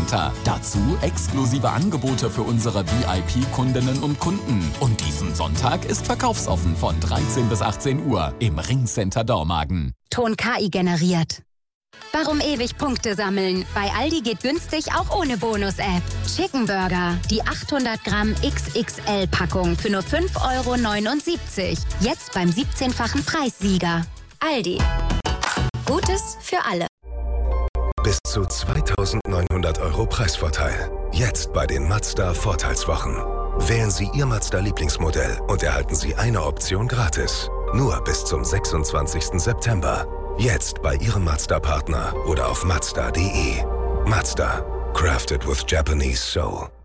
Ringcenter. Dazu exklusive Angebote für unsere VIP-Kundinnen und Kunden. Und diesen Sonntag ist verkaufsoffen von 13 bis 18 Uhr im Ringcenter Dormagen. Ton KI generiert. Warum ewig Punkte sammeln? Bei Aldi geht günstig auch ohne Bonus-App. Chicken Burger, die 800 Gramm XXL-Packung für nur 5,79 €. Jetzt beim 17-fachen Preissieger. Aldi. Gutes für alle. Bis zu 2.900 € Preisvorteil. Jetzt bei den Mazda-Vorteilswochen. Wählen Sie Ihr Mazda-Lieblingsmodell und erhalten Sie eine Option gratis. Nur bis zum 26. September. Jetzt bei Ihrem Mazda-Partner oder auf Mazda.de. Mazda. Crafted with Japanese soul.